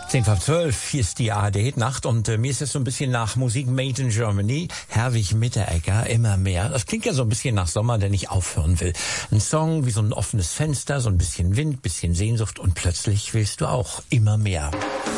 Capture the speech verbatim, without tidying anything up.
zehn vor zwölf, hier ist die A R D-Nacht und äh, mir ist es so ein bisschen nach Musik Made in Germany. Herwig Mitteregger, immer mehr. Das klingt ja so ein bisschen nach Sommer, der nicht aufhören will. Ein Song wie so ein offenes Fenster, so ein bisschen Wind, bisschen Sehnsucht und plötzlich willst du auch immer mehr.